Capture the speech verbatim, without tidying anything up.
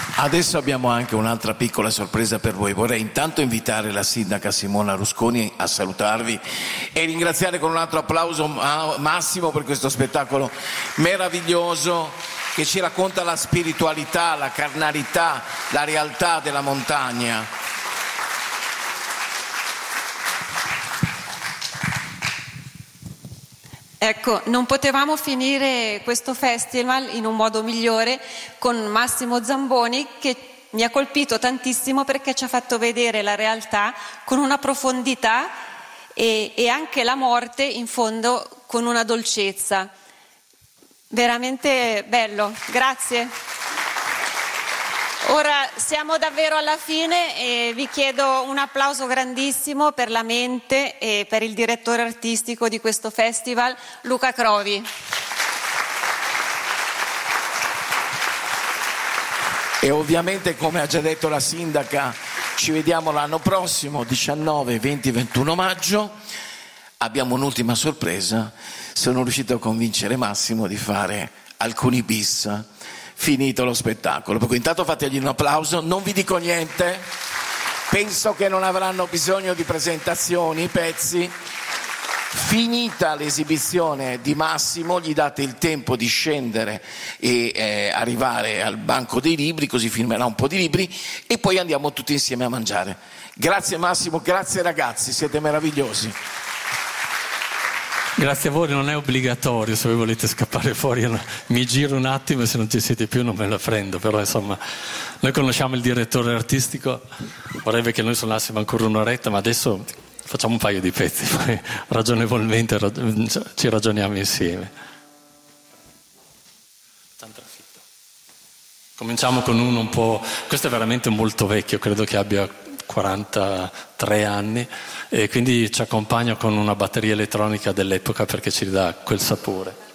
Adesso abbiamo anche un'altra piccola sorpresa per voi. Vorrei intanto invitare la sindaca Simona Rusconi a salutarvi e ringraziare con un altro applauso Massimo per questo spettacolo meraviglioso che ci racconta la spiritualità, la carnalità, la realtà della montagna. Ecco, non potevamo finire questo festival in un modo migliore con Massimo Zamboni, che mi ha colpito tantissimo perché ci ha fatto vedere la realtà con una profondità e, e anche la morte in fondo con una dolcezza. Veramente bello, grazie. Ora siamo davvero alla fine e vi chiedo un applauso grandissimo per la mente e per il direttore artistico di questo festival, Luca Crovi. E ovviamente, come ha già detto la sindaca, ci vediamo l'anno prossimo, diciannove, venti, ventuno maggio. Abbiamo un'ultima sorpresa, sono riuscito a convincere Massimo di fare alcuni bis. Finito lo spettacolo, per cui intanto fategli un applauso, non vi dico niente, penso che non avranno bisogno di presentazioni, i pezzi. Finita l'esibizione di Massimo, gli date il tempo di scendere e eh, arrivare al banco dei libri, così firmerà un po' di libri e poi andiamo tutti insieme a mangiare. Grazie Massimo, grazie ragazzi, siete meravigliosi. Grazie a voi, non è obbligatorio, se voi volete scappare fuori mi giro un attimo e se non ci siete più non me la prendo, però insomma noi conosciamo il direttore artistico, vorrebbe che noi suonassimo ancora un'oretta, ma adesso facciamo un paio di pezzi, poi ragionevolmente ci ragioniamo insieme. Cominciamo con uno un po', questo è veramente molto vecchio, credo che abbia quarantatré anni e quindi ci accompagna con una batteria elettronica dell'epoca perché ci dà quel sapore.